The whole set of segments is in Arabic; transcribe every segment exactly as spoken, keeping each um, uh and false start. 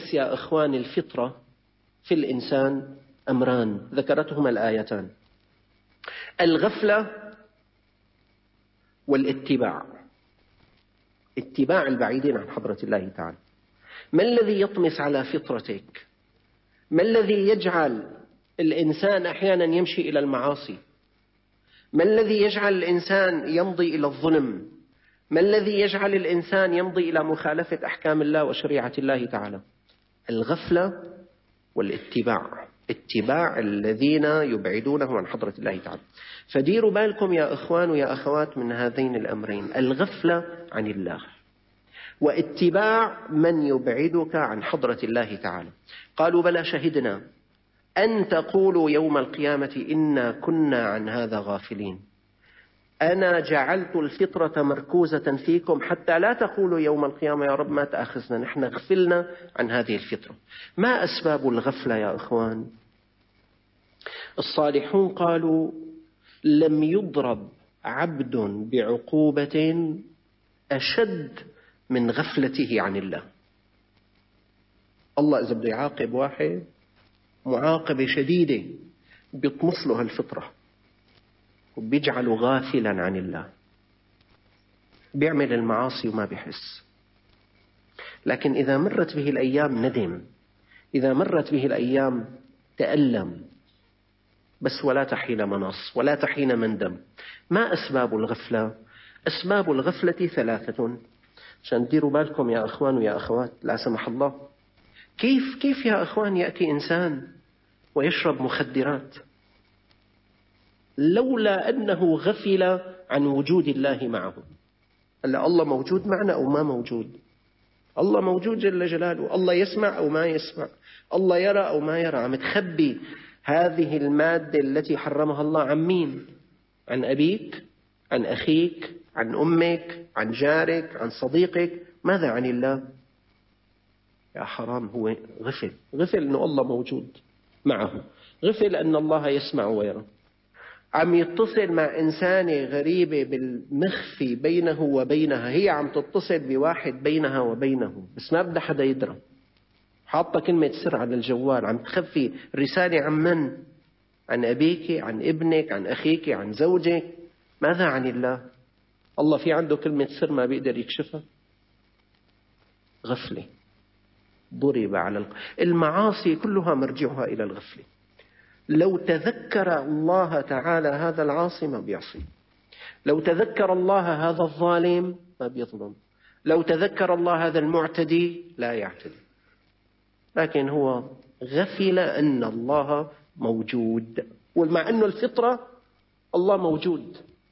تلبس يا إخوان الفطرة في الإنسان أمران ذكرتهما الآيتان: الغفلة والاتباع، اتباع البعيدين عن حضرة الله تعالى. ما الذي يطمس على فطرتك؟ ما الذي يجعل الإنسان أحيانا يمشي إلى المعاصي؟ ما الذي يجعل الإنسان يمضي إلى الظلم؟ ما الذي يجعل الإنسان يمضي إلى مخالفة أحكام الله وشريعة الله تعالى؟ الغفلة والاتباع، اتباع الذين يبعدونه عن حضرة الله تعالى. فديروا بالكم يا إخوان ويا أخوات من هذين الأمرين: الغفلة عن الله واتباع من يبعدك عن حضرة الله تعالى. قالوا: بلى شهدنا أن تقولوا يوم القيامة إنا كنا عن هذا غافلين. أنا جعلت الفطرة مركوزة فيكم حتى لا تقولوا يوم القيامة يا رب ما تأخذنا، نحن غفلنا عن هذه الفطرة. ما أسباب الغفلة يا إخوان؟ الصالحون قالوا: لم يضرب عبد بعقوبة أشد من غفلته عن الله. الله إذا بده يعاقب واحد معاقبة شديدة بيطمس له الفطرة وبيجعله غافلا عن الله، بيعمل المعاصي وما بيحس. لكن إذا مرت به الأيام ندم، إذا مرت به الأيام تألم، بس ولا تحين منص ولا تحين مندم. ما أسباب الغفلة؟ أسباب الغفلة ثلاثة، عشان ديروا بالكم يا أخوان ويا أخوات لا سمح الله. كيف كيف يا أخوان يأتي إنسان ويشرب مخدرات لولا أنه غفل عن وجود الله معه؟ هلا الله موجود معنا أو ما موجود؟ الله موجود جل جلاله، الله يسمع أو ما يسمع، الله يرى أو ما يرى. عم تخبي هذه المادة التي حرمها الله عن مين؟ عن أبيك، عن أخيك، عن أمك، عن جارك، عن صديقك. ماذا عن الله؟ يا حرام، هو غفل غفل أن الله موجود معه، غفل أن الله يسمع ويرى. عم يتصل مع إنسانة غريبة بالمخفي بينه وبينها، هي عم تتصل بواحد بينها وبينه بس ما بدها حدا يدرى، حاطة كلمة سر على الجوال، عم تخفي رسالة عن من؟ عن أبيك، عن ابنك، عن أخيك، عن زوجك. ماذا عن الله؟ الله في عنده كلمة سر ما بيقدر يكشفها؟ غفلة ضرب على الق... المعاصي كلها مرجعها إلى الغفلة. لو تذكر الله تعالى هذا العاصي ما بيعصي، لو تذكر الله هذا الظالم ما بيظلم، لو تذكر الله هذا المعتدي لا يعتدي. لكن هو غفل أن الله موجود، ومع أنه الفطرة الله موجود.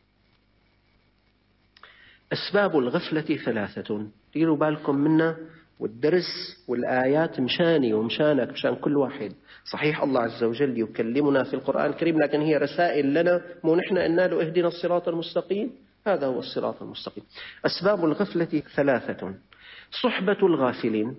أسباب الغفلة ثلاثة، ديروا بالكم منا، والدرس والآيات مشاني ومشانك مشان كل واحد. صحيح الله عز وجل يكلمنا في القرآن الكريم، لكن هي رسائل لنا، مو نحن قلنا له اهدنا الصراط المستقيم؟ هذا هو الصراط المستقيم. أسباب الغفلة ثلاثة: صحبة الغافلين،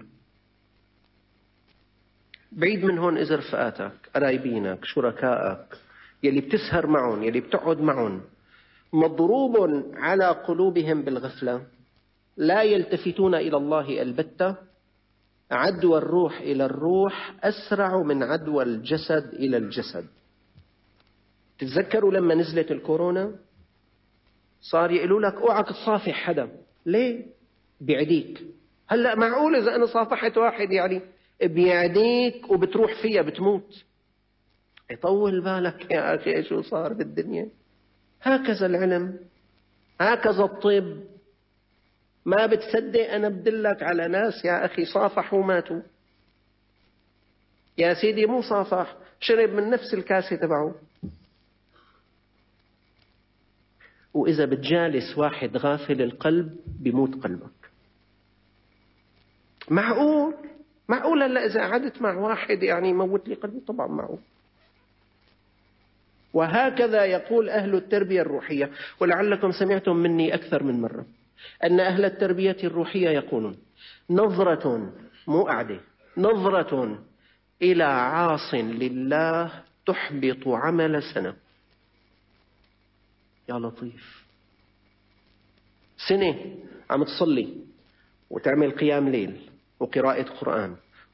بعيد من هون إذا رفقاتك، قرايبينك، شركائك، يلي بتسهر معهم، يلي بتقعد معهم، مضروب على قلوبهم بالغفلة، لا يلتفتون إلى الله البتة. عدوى الروح إلى الروح أسرع من عدوى الجسد إلى الجسد. تتذكروا لما نزلت الكورونا صار يقولوا لك اوعك تصافح حدا، ليه؟ بيعديك. هلأ معقول إذا أنا صافحت واحد يعني بيعديك وبتروح فيها بتموت؟ يطول بالك يا أخي شو صار بالدنيا. هكذا العلم، هكذا الطب. ما بتصدق أنا بدلك على ناس يا أخي صافحوا وماتوا. يا سيدي مو صافح، شرب من نفس الكاسة تبعه. وإذا بتجالس واحد غافل القلب بيموت قلبك. معقول؟ معقول هلا إذا قعدت مع واحد يعني يموت لي قلبي؟ طبعا معقول. وهكذا يقول أهل التربية الروحية، ولعلكم سمعتم مني أكثر من مرة أن أهل التربية الروحية يقولون: نظرة مو قعدة، نظرة إلى عاص لله تحبط عمل سنة. يا لطيف، سنة عم تصلي وتعمل قيام ليل وقراءة قرآن